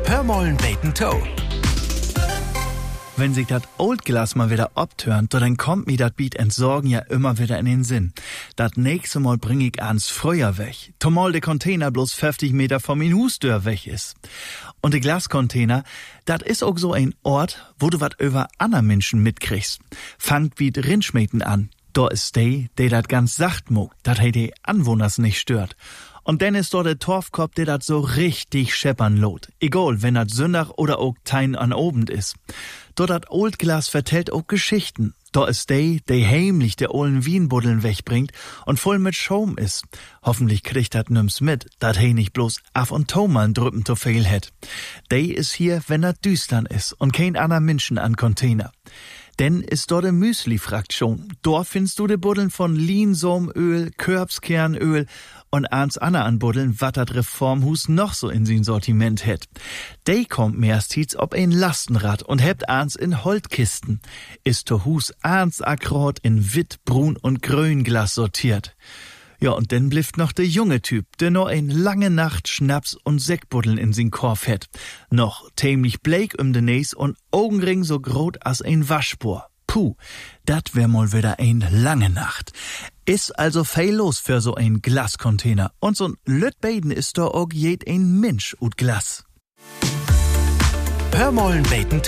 Hörmollen Bacon Toe. Wenn sich das Oldglas mal wieder abtönt, dann kommt mir das Beat Entsorgen ja immer wieder in den Sinn. Das nächste Mal bring ich ans Freuer weg, zumal der Container bloß 50 Meter vom Hustür weg ist. Und der Glascontainer, das ist auch so ein Ort, wo du wat über andere Menschen mitkriegst. Fangt wie Rindschmäten an. Da ist der dat ganz sacht muckt, dat die Anwohners nicht stört. Und dann ist dort der Torfkopf, der dat so richtig scheppern lot. Egal, wenn dat Sündach oder auch Tein an Obend ist. Dort dat Oldglas vertellt auch Geschichten. Da ist der heimlich der ollen Wienbuddeln wegbringt und voll mit Schaum ist. Hoffentlich kriegt dat nimm's mit, dat nicht bloß af und to mal drüppen zu viel het. Der ist hier, wenn dat düstern ist und kein anderer Menschen an Container. Denn ist dort de Müsli-Fraktion. Dort findest du de Buddeln von Linsomöl, Körbskernöl und ans Anna an Buddeln, wat dat Reformhus noch so in sin Sortiment het. Dey kommt mehrstens ob ein Lastenrad und hebt ans in Holtkisten. Ist to Hus ans akkurat in Witt, Brun und Grünglas sortiert. Ja, und dann blifft noch der junge Typ, der noch ein lange Nacht Schnaps und Sektbuddeln in sin Korf het. Noch tämlich bleik de Näs und Augenring so grot as ein Waschspor. Puh, dat wär mal wieder ein lange Nacht. Ist also viel los für so ein Glascontainer. Und so'n Lütbeiden ist doch auch jed ein Mensch ut Glas. Hörmollen Bacon